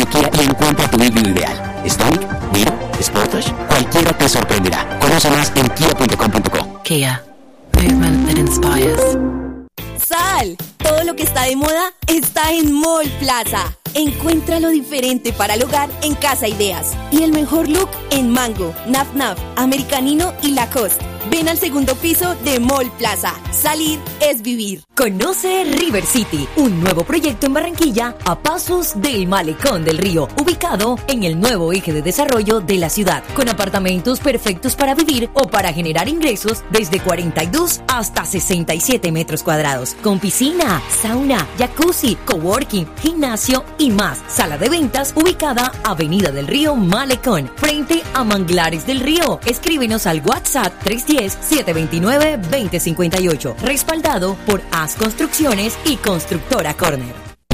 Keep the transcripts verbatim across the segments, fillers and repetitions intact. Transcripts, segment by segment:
de Kia y encuentra tu híbrido ideal. Stonic, Niro, Sportage, cualquiera te sorprenderá. Conoce más en kia punto com punto co. Kia. Movement that inspires. ¡Sal! Todo lo que está de moda está en Mall Plaza. Encuentra lo diferente para el hogar en Casa Ideas. Y el mejor look en Mango, Naf Naf, Americanino y Lacoste. Ven al segundo piso de Mall Plaza. Salir es vivir. Conoce River City, un nuevo proyecto en Barranquilla a pasos del Malecón del Río, ubicado en el nuevo eje de desarrollo de la ciudad, con apartamentos perfectos para vivir o para generar ingresos desde cuarenta y dos hasta sesenta y siete metros cuadrados, con piscina, sauna, jacuzzi, coworking, gimnasio y más. Sala de ventas ubicada Avenida del Río Malecón, frente a Manglares del Río. Escríbenos al WhatsApp tres uno cero, siete dos nueve, dos cero cinco ocho, respaldado por As Construcciones y Constructora Corner.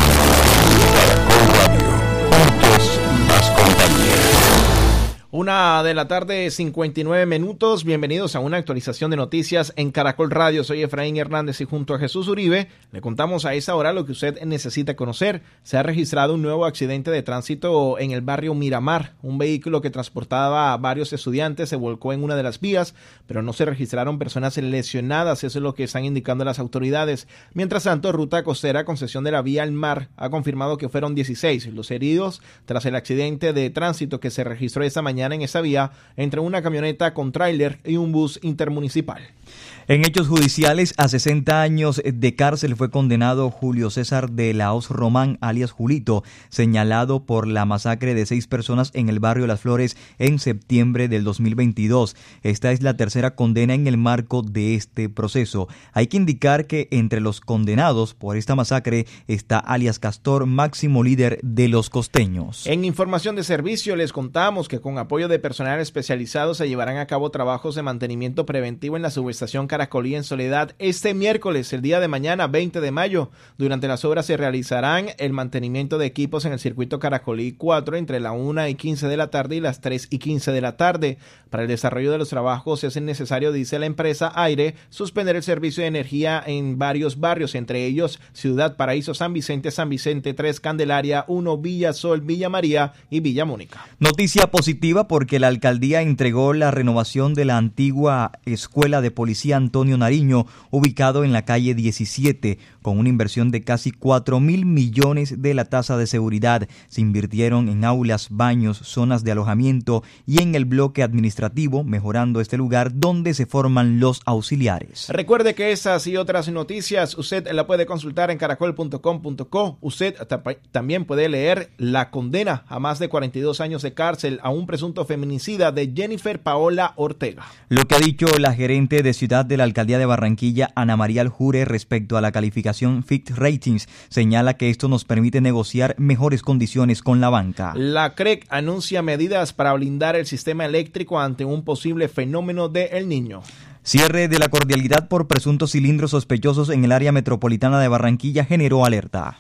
Una de la tarde, cincuenta y nueve minutos. Bienvenidos a una actualización de noticias en Caracol Radio. Soy Efraín Hernández y junto a Jesús Uribe le contamos a esta hora lo que usted necesita conocer. Se ha registrado un nuevo accidente de tránsito en el barrio Miramar. Un vehículo que transportaba a varios estudiantes se volcó en una de las vías, pero no se registraron personas lesionadas. Eso es lo que están indicando las autoridades. Mientras tanto, Ruta Costera, concesión de la vía al mar, ha confirmado que fueron dieciséis los heridos tras el accidente de tránsito que se registró esta mañana en esa vía entre una camioneta con tráiler y un bus intermunicipal. En hechos judiciales, a sesenta años de cárcel fue condenado Julio César de la Hoz Román, alias Julito, señalado por la masacre de seis personas en el barrio Las Flores en septiembre del dos mil veintidós. Esta es la tercera condena en el marco de este proceso. Hay que indicar que entre los condenados por esta masacre está alias Castor, máximo líder de los costeños. En información de servicio les contamos que con apoyo de personal especializado se llevarán a cabo trabajos de mantenimiento preventivo en la subestación Caracolí en Soledad este miércoles, el día de mañana, veinte de mayo. Durante las obras se realizarán el mantenimiento de equipos en el circuito Caracolí cuatro entre la una y quince de la tarde y las tres y quince de la tarde. Para el desarrollo de los trabajos es necesario, dice la empresa Aire, suspender el servicio de energía en varios barrios, entre ellos Ciudad Paraíso, San Vicente, San Vicente tres, Candelaria uno, Villa Sol, Villa María y Villa Mónica. Noticia positiva porque la alcaldía entregó la renovación de la antigua escuela de policía Antonio Nariño, ubicado en la calle diecisiete, con una inversión de casi cuatro mil millones de la tasa de seguridad. Se invirtieron en aulas, baños, zonas de alojamiento y en el bloque administrativo, mejorando este lugar donde se forman los auxiliares. Recuerde que esas y otras noticias usted la puede consultar en caracol punto com punto co. Usted t- también puede leer la condena a más de cuarenta y dos años de cárcel a un presunto feminicida de Jennifer Paola Ortega. Lo que ha dicho la gerente de Ciudad de la Alcaldía de Barranquilla, Ana María Aljure, respecto a la calificación Fitch Ratings, señala que esto nos permite negociar mejores condiciones con la banca. La C R E C anuncia medidas para blindar el sistema eléctrico ante un posible fenómeno de El Niño. Cierre de la cordialidad por presuntos cilindros sospechosos en el área metropolitana de Barranquilla generó alerta.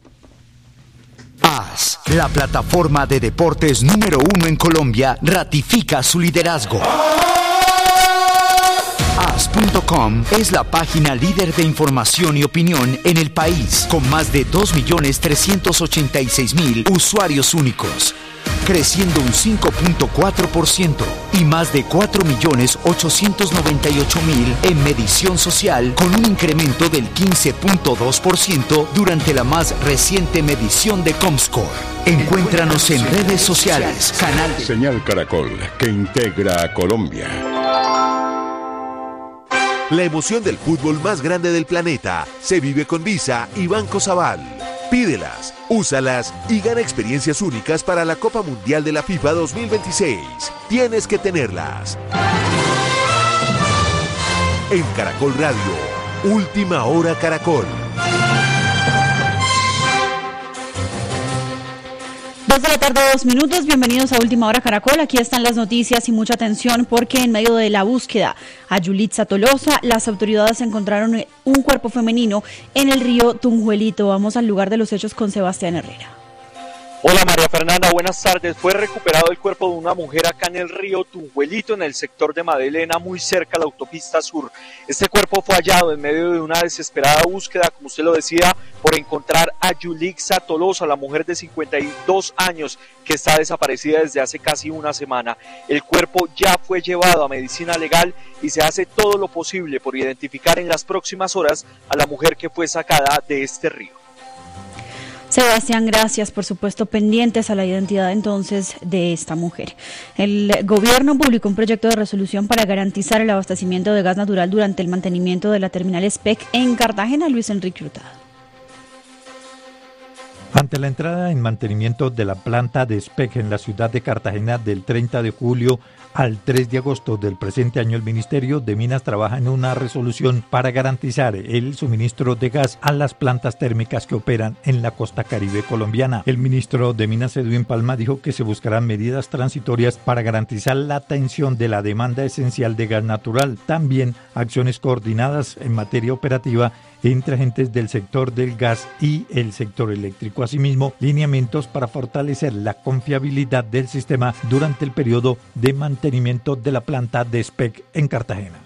AS, la plataforma de deportes número uno en Colombia, ratifica su liderazgo. as punto com es la página líder de información y opinión en el país, con más de dos millones trescientos ochenta y seis mil usuarios únicos, creciendo un cinco punto cuatro por ciento y más de cuatro millones ochocientos noventa y ocho mil en medición social, con un incremento del quince punto dos por ciento durante la más reciente medición de Comscore. Encuéntranos en redes sociales, canal de... Señal Caracol, que integra a Colombia. La emoción del fútbol más grande del planeta se vive con Visa y Banco Sabal. Pídelas, úsalas y gana experiencias únicas para la Copa Mundial de la FIFA dos mil veintiséis. Tienes que tenerlas. En Caracol Radio, Última Hora Caracol. Dos de la tarde, dos minutos. Bienvenidos a Última Hora Caracol. Aquí están las noticias y mucha atención porque en medio de la búsqueda a Yulitza Tolosa, las autoridades encontraron un cuerpo femenino en el río Tunjuelito. Vamos al lugar de los hechos con Sebastián Herrera. Hola María Fernanda, buenas tardes. Fue recuperado el cuerpo de una mujer acá en el río Tunjuelito, en el sector de Madelena, muy cerca a la autopista sur. Este cuerpo fue hallado en medio de una desesperada búsqueda, como usted lo decía, por encontrar a Yulixa Tolosa, la mujer de cincuenta y dos años que está desaparecida desde hace casi una semana. El cuerpo ya fue llevado a medicina legal y se hace todo lo posible por identificar en las próximas horas a la mujer que fue sacada de este río. Sebastián, gracias. Por supuesto, pendientes a la identidad entonces de esta mujer. El gobierno publicó un proyecto de resolución para garantizar el abastecimiento de gas natural durante el mantenimiento de la terminal S P E C en Cartagena. Luis Enrique Hurtado. Ante la entrada en mantenimiento de la planta de S P E C en la ciudad de Cartagena del treinta de julio al tres de agosto del presente año, el Ministerio de Minas trabaja en una resolución para garantizar el suministro de gas a las plantas térmicas que operan en la costa caribe colombiana. El ministro de Minas, Edwin Palma, dijo que se buscarán medidas transitorias para garantizar la atención de la demanda esencial de gas natural. También acciones coordinadas en materia operativa entre agentes del sector del gas y el sector eléctrico. Asimismo, lineamientos para fortalecer la confiabilidad del sistema durante el periodo de mantenimiento de la planta de S P E C en Cartagena.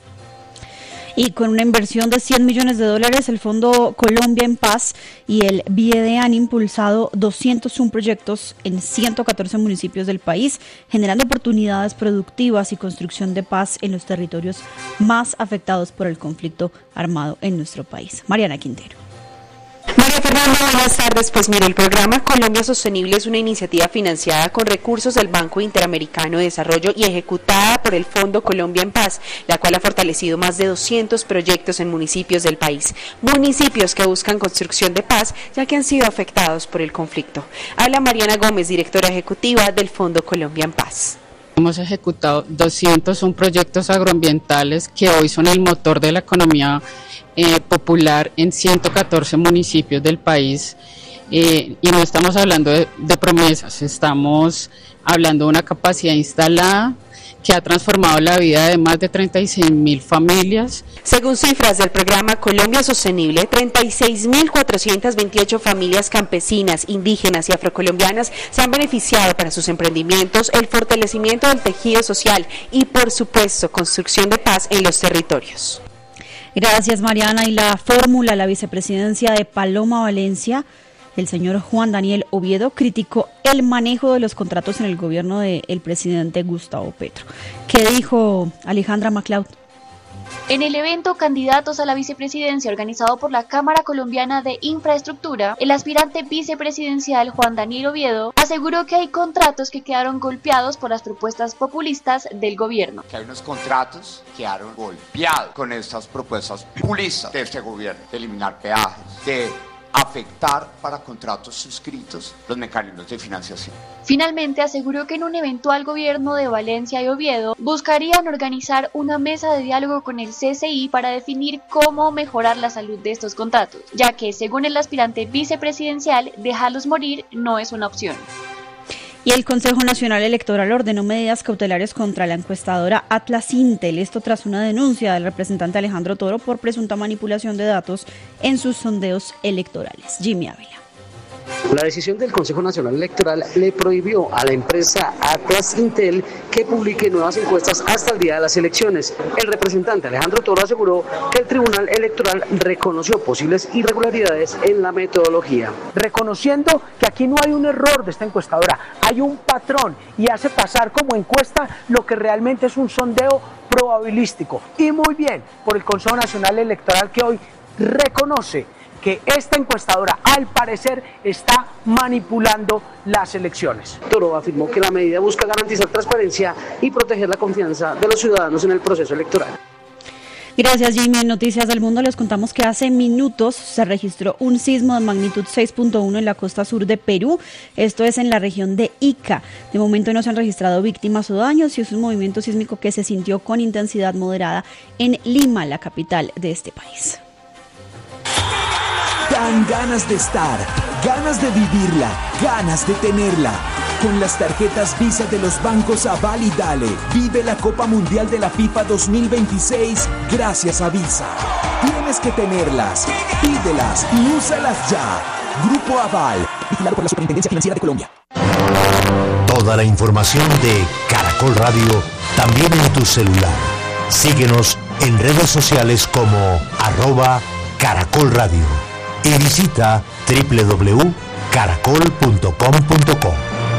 Y con una inversión de cien millones de dólares, el Fondo Colombia en Paz y el B I E D han impulsado doscientos uno proyectos en ciento catorce municipios del país, generando oportunidades productivas y construcción de paz en los territorios más afectados por el conflicto armado en nuestro país. Mariana Quintero. María Fernanda, buenas tardes. Pues mire, el programa Colombia Sostenible es una iniciativa financiada con recursos del Banco Interamericano de Desarrollo y ejecutada por el Fondo Colombia en Paz, la cual ha fortalecido más de doscientos proyectos en municipios del país. Municipios que buscan construcción de paz, ya que han sido afectados por el conflicto. Habla Mariana Gómez, directora ejecutiva del Fondo Colombia en Paz. Hemos ejecutado doscientos uno proyectos agroambientales que hoy son el motor de la economía eh, popular en ciento catorce municipios del país, eh, y no estamos hablando de, de promesas, estamos hablando de una capacidad instalada que ha transformado la vida de más de treinta y seis mil familias. Según cifras del programa Colombia Sostenible, treinta y seis mil cuatrocientas veintiocho familias campesinas, indígenas y afrocolombianas se han beneficiado para sus emprendimientos, el fortalecimiento del tejido social y, por supuesto, construcción de paz en los territorios. Gracias, Mariana. Y la fórmula, la vicepresidencia de Paloma Valencia, el señor Juan Daniel Oviedo, criticó el manejo de los contratos en el gobierno del presidente Gustavo Petro. ¿Qué dijo Alejandra MacLeod? En el evento Candidatos a la Vicepresidencia organizado por la Cámara Colombiana de Infraestructura, el aspirante vicepresidencial Juan Daniel Oviedo aseguró que hay contratos que quedaron golpeados por las propuestas populistas del gobierno. Que hay unos contratos que quedaron golpeados con estas propuestas populistas de este gobierno, de eliminar peajes, de afectar para contratos suscritos los mecanismos de financiación. Finalmente aseguró que en un eventual gobierno de Valencia y Oviedo buscarían organizar una mesa de diálogo con el C C I para definir cómo mejorar la salud de estos contratos, ya que según el aspirante vicepresidencial, dejarlos morir no es una opción. Y el Consejo Nacional Electoral ordenó medidas cautelares contra la encuestadora Atlas Intel, esto tras una denuncia del representante Alejandro Toro por presunta manipulación de datos en sus sondeos electorales. Jimmy Ávila. La decisión del Consejo Nacional Electoral le prohibió a la empresa Atlas Intel que publique nuevas encuestas hasta el día de las elecciones. El representante Alejandro Toro aseguró que el Tribunal Electoral reconoció posibles irregularidades en la metodología. Reconociendo que aquí no hay un error de esta encuestadora, hay un patrón y hace pasar como encuesta lo que realmente es un sondeo probabilístico. Y muy bien por el Consejo Nacional Electoral, que hoy reconoce que esta encuestadora al parecer está manipulando las elecciones. Toro afirmó que la medida busca garantizar transparencia y proteger la confianza de los ciudadanos en el proceso electoral. Gracias, Jimmy. En Noticias del Mundo les contamos que hace minutos se registró un sismo de magnitud seis punto uno en la costa sur de Perú, esto es en la región de Ica. De momento no se han registrado víctimas o daños y es un movimiento sísmico que se sintió con intensidad moderada en Lima, la capital de este país. Dan ganas de estar, ganas de vivirla, ganas de tenerla. Con las tarjetas Visa de los bancos Aval y Dale, vive la Copa Mundial de la FIFA dos mil veintiséis gracias a Visa. Tienes que tenerlas, pídelas y úsalas ya. Grupo Aval, vigilado por la Superintendencia Financiera de Colombia. Toda la información de Caracol Radio también en tu celular. Síguenos en redes sociales como arroba Caracol Radio. y visita doble u doble u doble u punto caracol punto com punto co.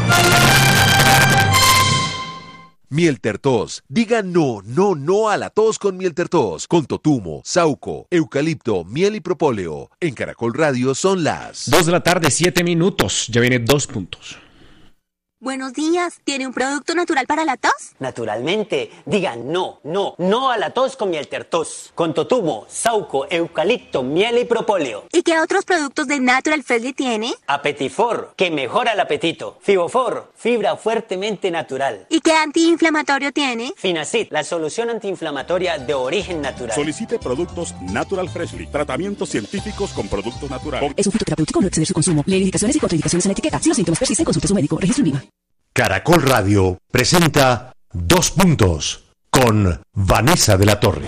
Miel Tertos. Diga no, no, no a la tos con Miel Tertos. Con totumo, sauco, eucalipto, miel y propóleo. En Caracol Radio son las Dos de la tarde, siete minutos. Ya viene dos puntos. Buenos días. ¿Tiene un producto natural para la tos? Naturalmente. Digan no, no, no a la tos con Miel Tertos. Con totumo, sauco, eucalipto, miel y propóleo. ¿Y qué otros productos de Natural Freshly tiene? Apetifor, que mejora el apetito. Fibofor, fibra fuertemente natural. ¿Y qué antiinflamatorio tiene? Finacid, la solución antiinflamatoria de origen natural. Solicite productos Natural Freshly. Tratamientos científicos con productos naturales. Es un fitoterapéutico, no exceder su consumo. Lee indicaciones y contraindicaciones en la etiqueta. Si los síntomas persisten, consulte a su médico. Registro INVIMA. Caracol Radio presenta Dos Puntos con Vanessa de la Torre.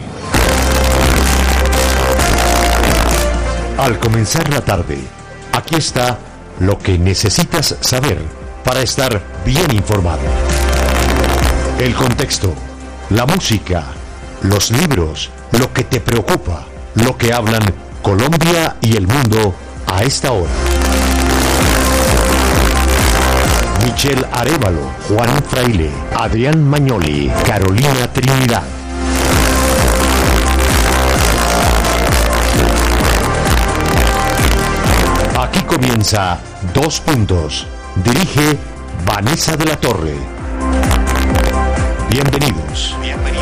Al comenzar la tarde, aquí está lo que necesitas saber para estar bien informado. El contexto, la música, los libros, lo que te preocupa, lo que hablan Colombia y el mundo a esta hora. Michelle Arévalo, Juan Fraile, Adrián Mañoli, Carolina Trinidad. Aquí comienza Dos Puntos. Dirige Vanessa de la Torre. Bienvenidos. Bienvenidos.